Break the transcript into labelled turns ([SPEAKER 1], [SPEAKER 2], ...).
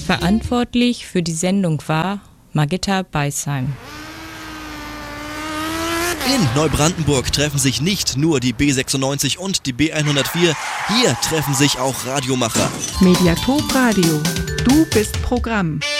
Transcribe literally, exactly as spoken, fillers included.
[SPEAKER 1] Verantwortlich für die Sendung war Margitta Beisheim.
[SPEAKER 2] In Neubrandenburg treffen sich nicht nur die B sechsundneunzig und die B hundertvier, hier treffen sich auch Radiomacher.
[SPEAKER 3] Mediathek Radio, du bist Programm.